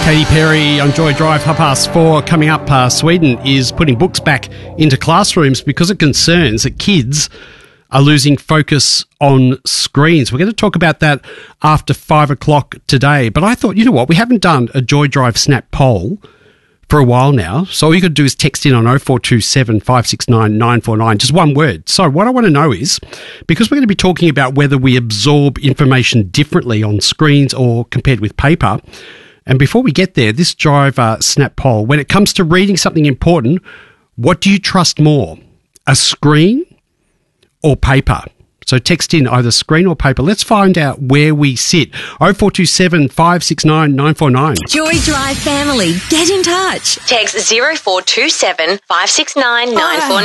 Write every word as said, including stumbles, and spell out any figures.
Katy Perry on Joy Drive, half past four. Coming up, uh, Sweden is putting books back into classrooms because of concerns that kids are losing focus on screens. We're going to talk about that after five o'clock today. But I thought, you know what, we haven't done a Joy Drive Snap poll for a while now. So all you got to do is text in on oh four two seven, five six nine, nine four nine, just one word. So what I want to know is, because we're going to be talking about whether we absorb information differently on screens or compared with paper. And before we get there, this Drive uh, Snap poll, when it comes to reading something important, what do you trust more, a screen or paper? So text in either screen or paper. Let's find out where we sit. oh four two seven, five six nine, nine four nine. Joy Drive family, get in touch. Text zero four two seven, five six nine, nine four nine.